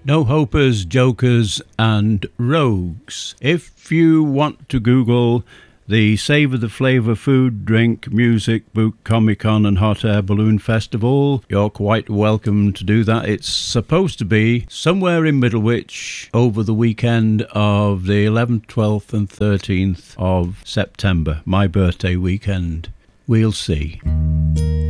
No hopers, jokers and rogues. If you want to Google the Savour the Flavour Food, Drink, Music, Book, Comic-Con and Hot Air Balloon Festival, you're quite welcome to do that. It's supposed to be somewhere in Middlewich over the weekend of the 11th, 12th and 13th of September, my birthday weekend. We'll see.